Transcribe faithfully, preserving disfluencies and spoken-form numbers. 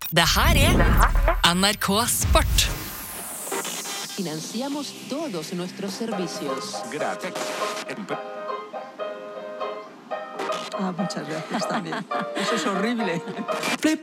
Det her er N R K Sport. Financiamos todos nuestros servicios. Gracias. Ah, muchas gracias también. Eso es horrible.